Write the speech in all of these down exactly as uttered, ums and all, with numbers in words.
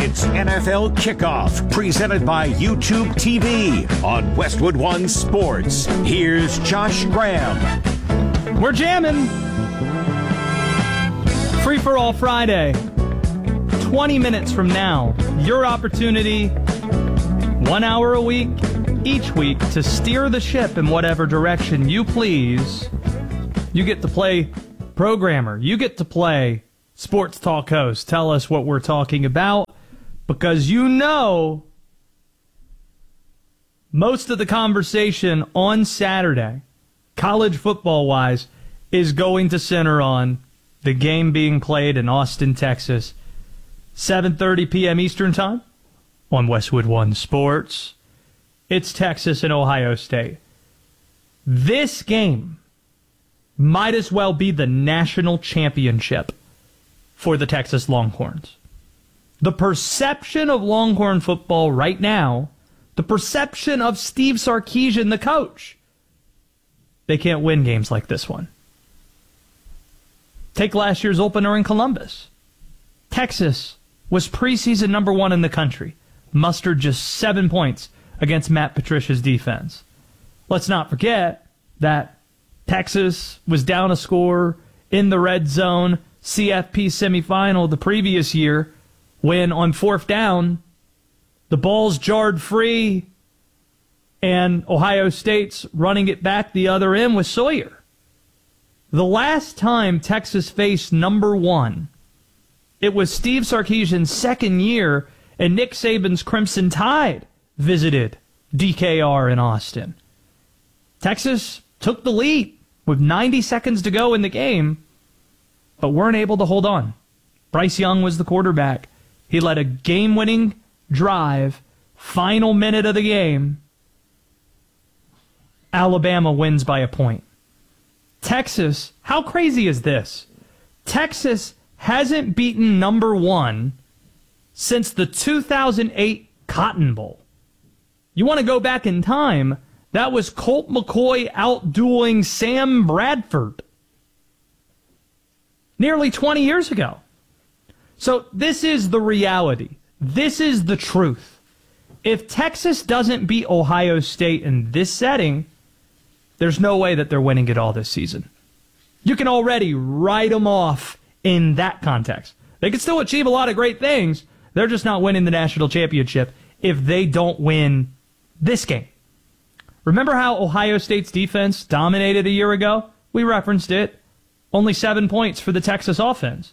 It's N F L Kickoff, presented by YouTube T V on Westwood One Sports. Here's Josh Graham. We're jamming. Free for All Friday. twenty minutes from now, your opportunity, one hour a week, each week, to steer the ship in whatever direction you please. You get to play programmer. You get to play sports talk host. Tell us what we're talking about, because you know most of the conversation on Saturday, college football-wise, is going to center on the game being played in Austin, Texas, seven thirty p.m. Eastern Time on Westwood One Sports. It's Texas and Ohio State. This game might as well be the national championship for the Texas Longhorns. The perception of Longhorn football right now, the perception of Steve Sarkisian, the coach, they can't win games like this one. Take last year's opener in Columbus. Texas was preseason number one in the country, mustered just seven points against Matt Patricia's defense. Let's not forget that Texas was down a score in the red zone C F P semifinal the previous year when on fourth down, the ball's jarred free and Ohio State's running it back the other end with Sawyer. The last time Texas faced number one, it was Steve Sarkisian's second year, and Nick Saban's Crimson Tide visited D K R in Austin. Texas took the lead with ninety seconds to go in the game, but weren't able to hold on. Bryce Young was the quarterback. He led a game-winning drive, final minute of the game. Alabama wins by a point. Texas, how crazy is this? Texas hasn't beaten number one since the two thousand eight Cotton Bowl. You want to go back in time, that was Colt McCoy outdueling Sam Bradford nearly twenty years ago. So this is the reality. This is the truth. If Texas doesn't beat Ohio State in this setting, there's no way that they're winning it all this season. You can already write them off in that context. They can still achieve a lot of great things. They're just not winning the national championship if they don't win this game. Remember how Ohio State's defense dominated a year ago? We referenced it. Only seven points for the Texas offense.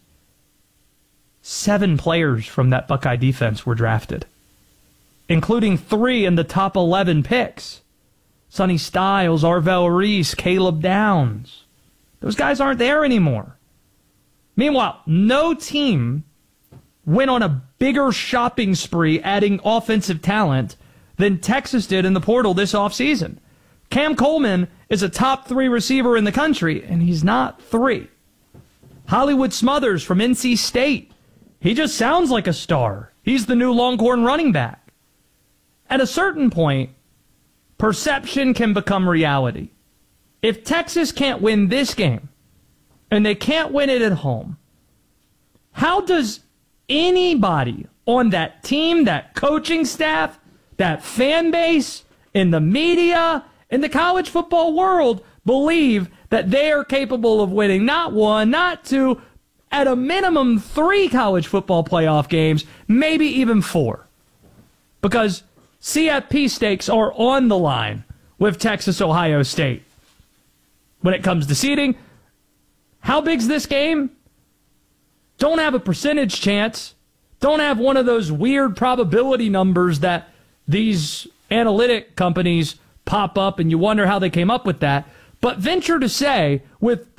Seven players from that Buckeye defense were drafted, including three in the top eleven picks. Sonny Styles, Arvell Reese, Caleb Downs. Those guys aren't there anymore. Meanwhile, no team went on a bigger shopping spree adding offensive talent than Texas did in the portal this offseason. Cam Coleman is a top three receiver in the country, and he's not three. Hollywood Smothers from N C State. He just sounds like a star. He's the new Longhorn running back. At a certain point, perception can become reality. If Texas can't win this game, and they can't win it at home, how does anybody on that team, that coaching staff, that fan base, in the media, in the college football world, believe that they are capable of winning not one, not two, at a minimum three college football playoff games, maybe even four? Because C F P stakes are on the line with Texas, Ohio State. When it comes to seeding, how big's this game? Don't have a percentage chance. Don't have one of those weird probability numbers that these analytic companies pop up and you wonder how they came up with that. But venture to say, with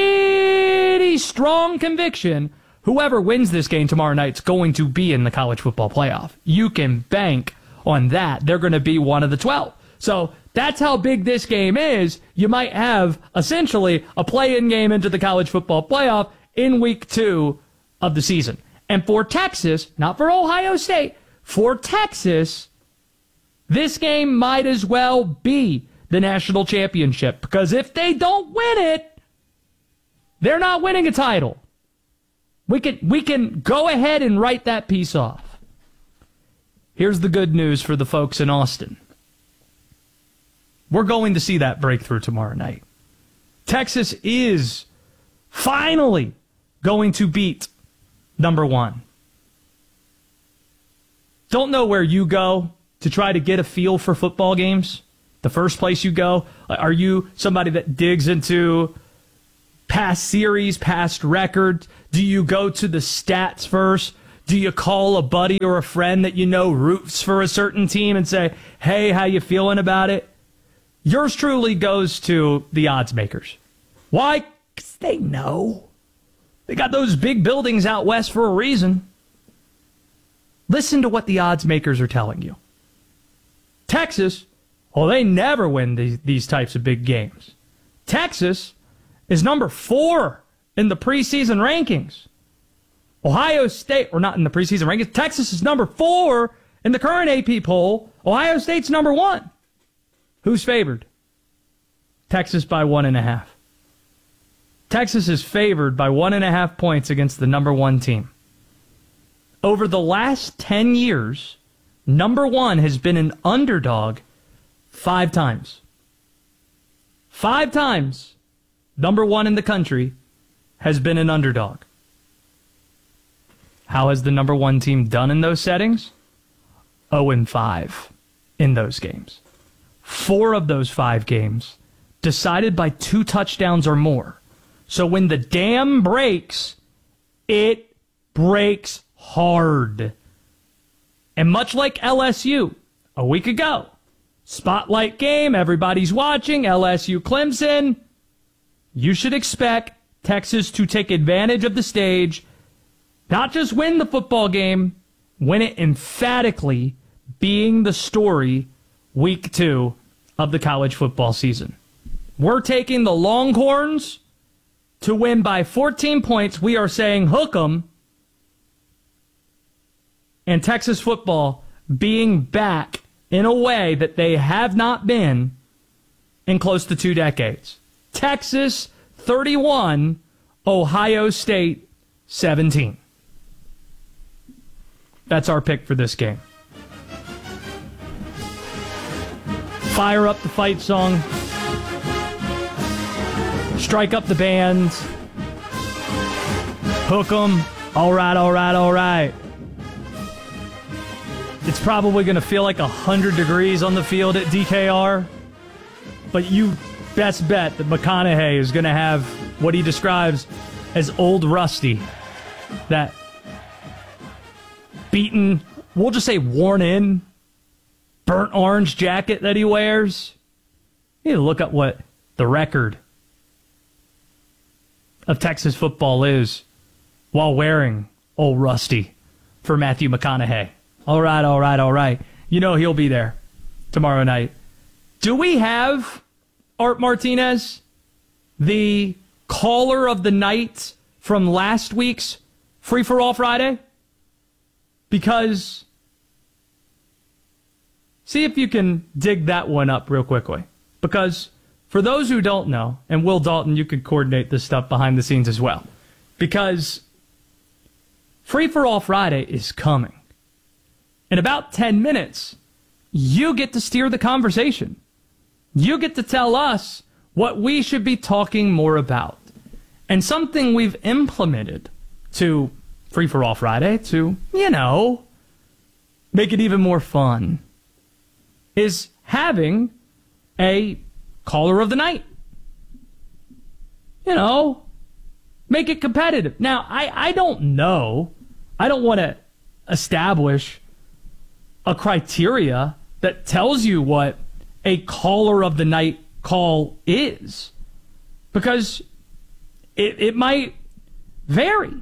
pretty strong conviction, whoever wins this game tomorrow night is going to be in the college football playoff. You can bank on that. They're going to be one of the twelve. So that's how big this game is. You might have, essentially, a play-in game into the college football playoff in week two of the season. And for Texas, not for Ohio State, for Texas, this game might as well be the national championship. Because if they don't win it, they're not winning a title. We can, we can go ahead and write that piece off. here's the good news for the folks in Austin. We're going to see that breakthrough tomorrow night. Texas is finally going to beat number one. Don't know where you go to try to get a feel for football games. The first place you go, are you somebody that digs into past series, past records? Do you go to the stats first? Do you call a buddy or a friend that you know roots for a certain team and say, hey, how you feeling about it? Yours truly goes to the odds makers. Why? Because they know. They got those big buildings out west for a reason. Listen to what the odds makers are telling you. Texas, well, they never win these, these types of big games. Texas is number four in the preseason rankings. Ohio State, or not in the preseason rankings, Texas is number four in the current A P poll. Ohio State's number one. Who's favored? Texas by one and a half. Texas is favored by one and a half points against the number one team. Over the last ten years, number one has been an underdog five times. Five times, number one in the country has been an underdog. How has the number one team done in those settings? oh and five in those games. Four of those five games decided by two touchdowns or more. So when the dam breaks, it breaks hard. And much like L S U a week ago, spotlight game, everybody's watching, L S U Clemson, you should expect Texas to take advantage of the stage, not just win the football game, win it emphatically, being the story week two of the college football season. We're taking the Longhorns to win by fourteen points. We are saying hook 'em. And Texas football being back in a way that they have not been in close to two decades. Texas thirty-one, Ohio State seventeen. That's our pick for this game. Fire up the fight song. Strike up the bands. Hook 'em. All right, all right, all right. It's probably going to feel like one hundred degrees on the field at D K R. But you best bet that McConaughey is going to have what he describes as old rusty. That beaten, we'll just say worn in, burnt orange jacket that he wears. You need to look up what the record of Texas football is while wearing old rusty for Matthew McConaughey. All right, all right, all right. You know he'll be there tomorrow night. Do we have, Art Martinez, the caller of the night from last week's Free for All Friday? Because, see if you can dig that one up real quickly. Because for those who don't know, and Will Dalton, you could coordinate this stuff behind the scenes as well. Because Free for All Friday is coming. In about ten minutes, you get to steer the conversation. You get to tell us what we should be talking more about. And something we've implemented to Free for All Friday to, you know, make it even more fun is having a caller of the night. You know, make it competitive. Now, I, I don't know. I don't want to establish a criteria that tells you what a caller of the night call is, because it, it might vary.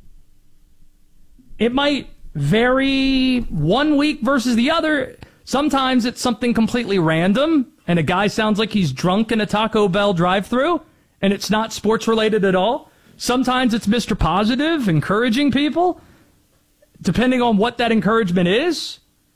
It might vary one week versus the other. Sometimes it's something completely random, and a guy sounds like he's drunk in a Taco Bell drive-thru, and it's not sports-related at all. Sometimes it's Mister Positive, encouraging people, depending on what that encouragement is.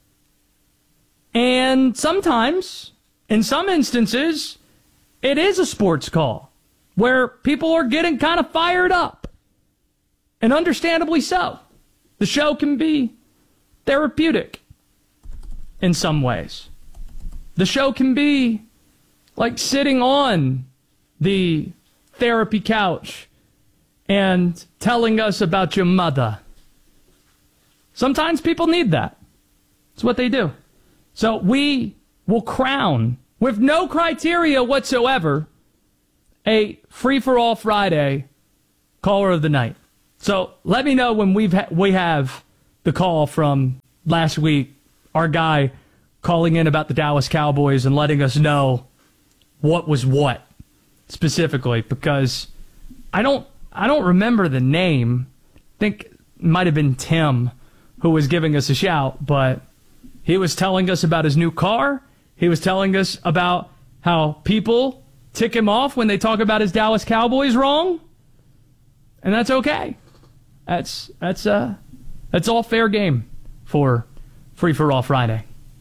And sometimes, in some instances, it is a sports call where people are getting kind of fired up. And understandably so. The show can be therapeutic in some ways. The show can be like sitting on the therapy couch and telling us about your mother. Sometimes people need that. It's what they do. So we will crown, with no criteria whatsoever, a free-for-all Friday caller of the night. So let me know when we've ha- we have the call from last week, our guy calling in about the Dallas Cowboys and letting us know what was what specifically, because I don't I don't remember the name. I think it might have been Tim who was giving us a shout, but he was telling us about his new car. He was telling us about how people tick him off when they talk about his Dallas Cowboys wrong, and that's okay. That's that's uh that's all fair game for Free for All Friday.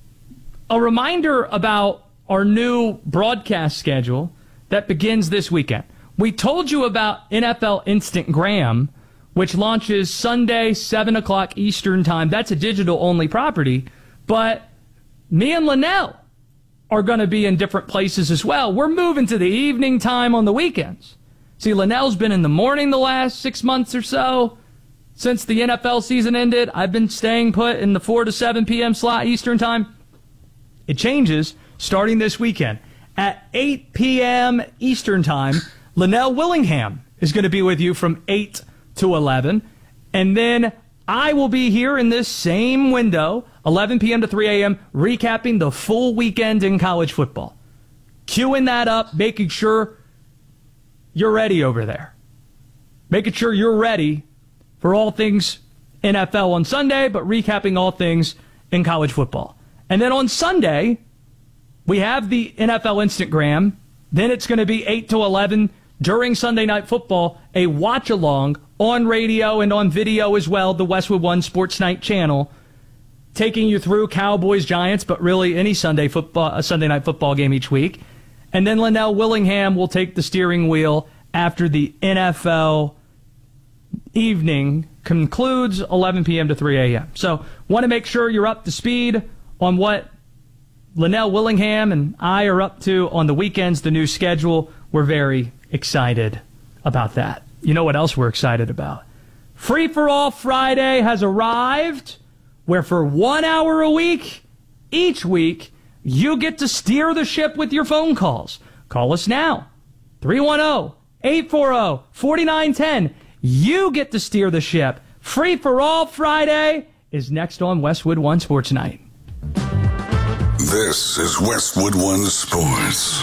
A reminder about our new broadcast schedule that begins this weekend. We told you about N F L Instant Graham, which launches Sunday, seven o'clock Eastern Time. That's a digital-only property. But me and Linnell are going to be in different places as well. We're moving to the evening time on the weekends. See, Linnell's been in the morning the last six months or so. Since the N F L season ended, I've been staying put in the four to seven p.m. slot Eastern Time. It changes starting this weekend. At eight p.m. Eastern Time, Linnell Willingham is going to be with you from eight to eleven. And then I will be here in this same window, eleven p.m. to three a.m., recapping the full weekend in college football. Queuing that up, making sure you're ready over there. Making sure you're ready for all things N F L on Sunday, but recapping all things in college football. And then on Sunday, we have the N F L Instagram. Then it's going to be eight to eleven during Sunday Night Football, a watch-along on radio and on video as well, the Westwood One Sports Night channel, taking you through Cowboys, Giants, but really any Sunday football, a Sunday Night Football game each week. And then Linnell Willingham will take the steering wheel after the N F L evening concludes, eleven p.m. to three a.m. So want to make sure you're up to speed on what Linnell Willingham and I are up to on the weekends, the new schedule. We're very excited about that. You know what else we're excited about? Free for All Friday has arrived, where for one hour a week, each week, you get to steer the ship with your phone calls. Call us now, three one zero, eight four zero, four nine one zero. You get to steer the ship. Free for All Friday is next on Westwood One Sports Night. This is Westwood One Sports.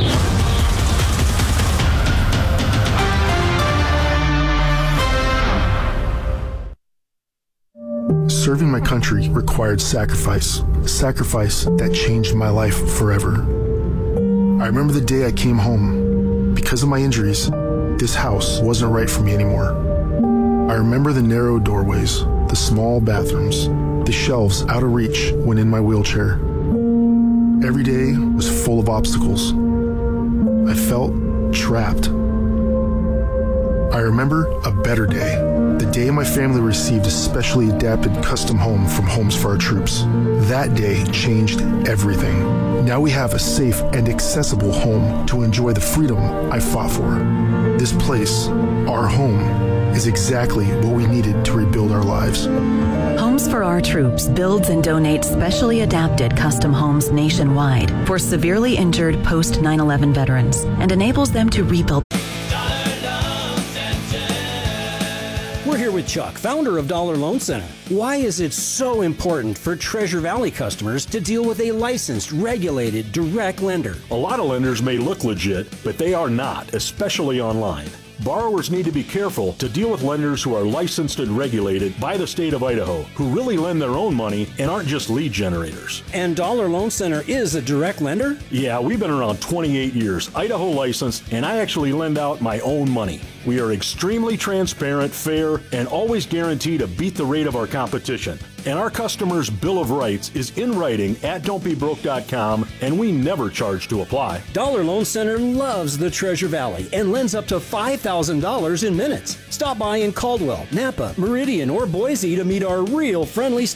Serving my country required sacrifice, sacrifice that changed my life forever. I remember the day I came home. Because of my injuries, this house wasn't right for me anymore. I remember the narrow doorways, the small bathrooms, the shelves out of reach when in my wheelchair. Every day was full of obstacles. I felt trapped. I remember a better day. The day my family received a specially adapted custom home from Homes for Our Troops. That day changed everything. Now we have a safe and accessible home to enjoy the freedom I fought for. This place, our home, is exactly what we needed to rebuild our lives. Homes for Our Troops builds and donates specially adapted custom homes nationwide for severely injured post nine eleven veterans and enables them to rebuild. We're here with Chuck, founder of Dollar Loan Center. Why is it so important for Treasure Valley customers to deal with a licensed, regulated, direct lender? A lot of lenders may look legit, but they are not, especially online. Borrowers need to be careful to deal with lenders who are licensed and regulated by the state of Idaho, who really lend their own money and aren't just lead generators. And Dollar Loan Center is a direct lender? Yeah, we've been around twenty-eight years, Idaho licensed, and I actually lend out my own money. We are extremely transparent, fair, and always guarantee to beat the rate of our competition. And our customers' Bill of Rights is in writing at don't be broke dot com, and we never charge to apply. Dollar Loan Center loves the Treasure Valley and lends up to five thousand dollars in minutes. Stop by in Caldwell, Napa, Meridian, or Boise to meet our real friendly staff.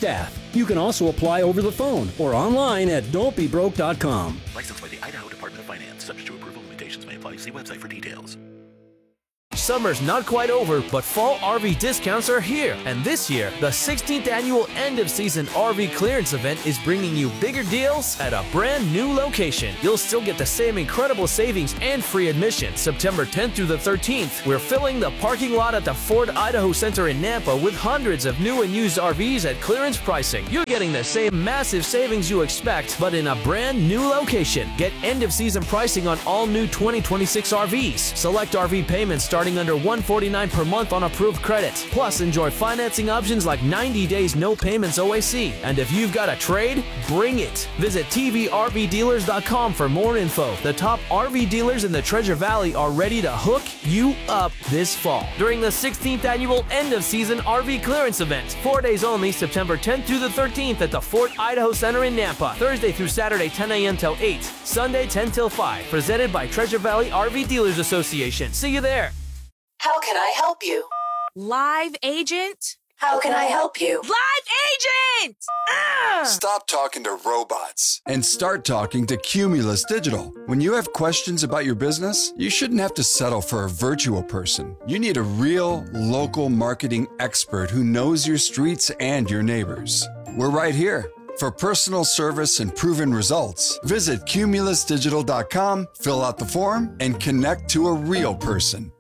You can also apply over the phone or online at don't be broke dot com. Licensed by the Idaho Department of Finance. Subject to approval, limitations may apply. See website for details. Summer's not quite over, but fall R V discounts are here. And this year, the sixteenth annual end-of-season R V clearance event is bringing you bigger deals at a brand new location. You'll still get the same incredible savings and free admission. September tenth through the thirteenth, we're filling the parking lot at the Ford Idaho Center in Nampa with hundreds of new and used R Vs at clearance pricing. You're getting the same massive savings you expect, but in a brand new location. Get end-of-season pricing on all new twenty twenty-six R Vs. Select R V payments starting under one hundred forty-nine dollars per month on approved credit. Plus, enjoy financing options like ninety days no payments O A C. And if you've got a trade, bring it. Visit T V R V dealers dot com for more info. The top R V dealers in the Treasure Valley are ready to hook you up this fall during the sixteenth annual end-of-season R V clearance event. Four days only, September tenth through the thirteenth at the Fort Idaho Center in Nampa. Thursday through Saturday, ten a.m. till eight. Sunday, ten till five. Presented by Treasure Valley R V Dealers Association. See you there. How can I help you? Live agent? How can I help you? Live agent! Ah! Stop talking to robots and start talking to Cumulus Digital. When you have questions about your business, you shouldn't have to settle for a virtual person. You need a real, local marketing expert who knows your streets and your neighbors. We're right here. For personal service and proven results, visit Cumulus Digital dot com, fill out the form, and connect to a real person.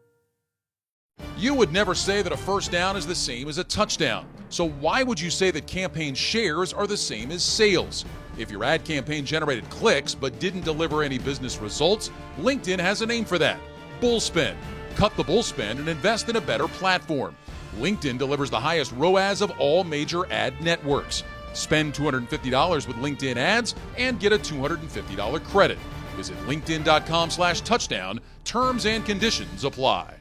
You would never say that a first down is the same as a touchdown. So why would you say that campaign shares are the same as sales? If your ad campaign generated clicks but didn't deliver any business results, LinkedIn has a name for that: Bullspend. Cut the bullspend and invest in a better platform. LinkedIn delivers the highest R O A S of all major ad networks. Spend two hundred fifty dollars with LinkedIn ads and get a two hundred fifty dollars credit. Visit linkedin dot com slash touchdown. Terms and conditions apply.